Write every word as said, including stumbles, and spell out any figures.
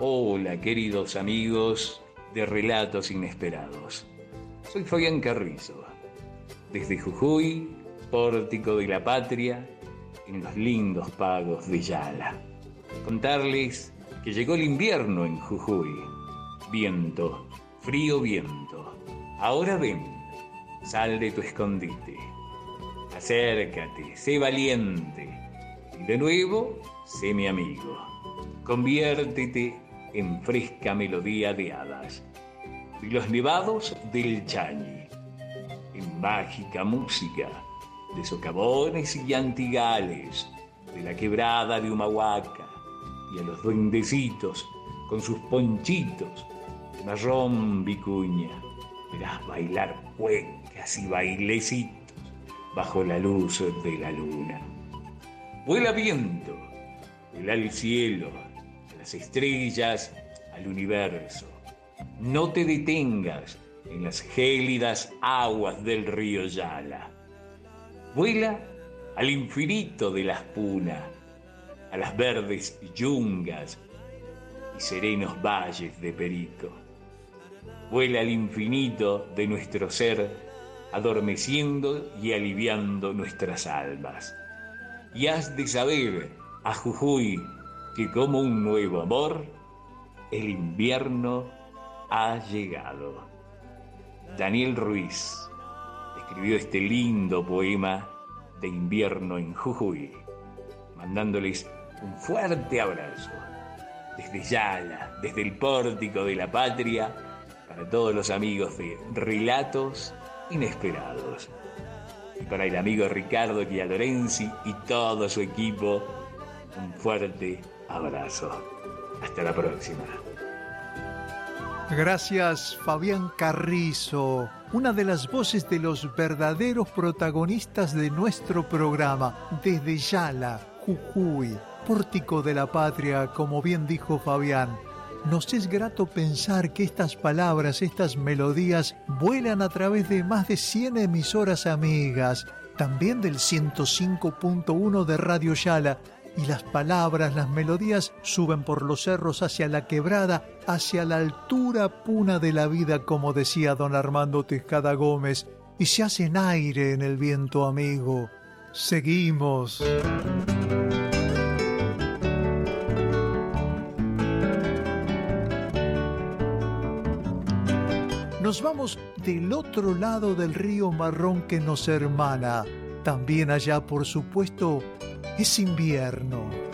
Hola, queridos amigos de Relatos Inesperados. Soy Fabián Carrizo, desde Jujuy, pórtico de la patria, en los lindos pagos de Yala. Contarles que llegó el invierno en Jujuy. Viento, frío viento. Ahora ven, sal de tu escondite. Acércate, sé valiente. Y de nuevo, sé mi amigo. Conviértete en fresca melodía de hadas, de los nevados del Chañi, en mágica música de socavones y antigales, de la quebrada de Humahuaca, y a los duendecitos con sus ponchitos de marrón vicuña. Verás bailar cuecas y bailecitos bajo la luz de la luna. Vuela viento, vuela al cielo, a las estrellas, al universo. No te detengas en las gélidas aguas del río Yala. Vuela al infinito de las punas, a las verdes yungas y serenos valles de Perico. Vuela al infinito de nuestro ser, adormeciendo y aliviando nuestras almas. Y has de saber, a Jujuy, que como un nuevo amor, el invierno ha llegado. Daniel Ruiz escribió este lindo poema de invierno en Jujuy, mandándoles un fuerte abrazo desde Yala, desde el pórtico de la patria, para todos los amigos de Relatos Inesperados. Y para el amigo Ricardo Chialorenzi y todo su equipo, un fuerte abrazo. Hasta la próxima. Gracias, Fabián Carrizo, una de las voces de los verdaderos protagonistas de nuestro programa, desde Yala, Jujuy, pórtico de la patria, como bien dijo Fabián. Nos es grato pensar que estas palabras, estas melodías, vuelan a través de más de cien emisoras amigas, también del ciento cinco punto uno de Radio Yala, y las palabras, las melodías suben por los cerros hacia la quebrada, hacia la altura puna de la vida, como decía don Armando Tejada Gómez, y se hacen aire en el viento, amigo. Seguimos. Nos vamos del otro lado del río Marrón que nos hermana. También allá, por supuesto, es invierno.